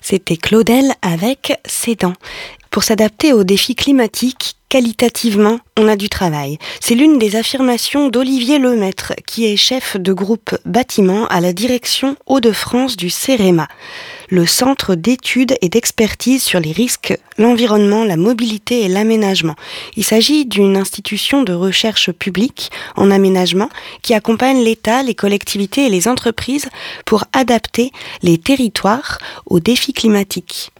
C'était Claudel avec Ses dents. Pour s'adapter aux défis climatiques, qualitativement, on a du travail. C'est l'une des affirmations d'Olivier Lemaître, qui est chef de groupe bâtiment à la direction Hauts-de-France du CEREMA, le centre d'études et d'expertise sur les risques, l'environnement, la mobilité et l'aménagement. Il s'agit d'une institution de recherche publique en aménagement qui accompagne l'État, les collectivités et les entreprises pour adapter les territoires aux défis climatiques.